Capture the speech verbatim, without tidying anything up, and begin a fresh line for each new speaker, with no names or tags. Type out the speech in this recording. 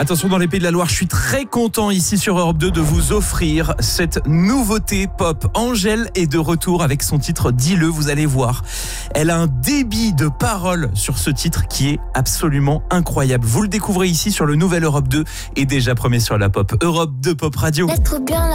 Attention, dans les Pays de la Loire, je suis très content ici sur Europe deux de vous offrir cette nouveauté pop. Angèle est de retour avec son titre Dis-le, vous allez voir. Elle a un débit de paroles sur ce titre qui est absolument incroyable. Vous le découvrez ici sur le nouvel Europe deux et déjà premier sur la pop. Europe deux Pop Radio.
Être bien